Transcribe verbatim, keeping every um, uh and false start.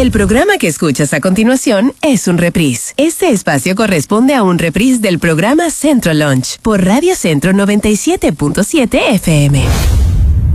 El programa que escuchas a continuación es un reprise. Este espacio corresponde a un reprise del programa Centro Lunch por Radio Centro noventa y siete punto siete F M.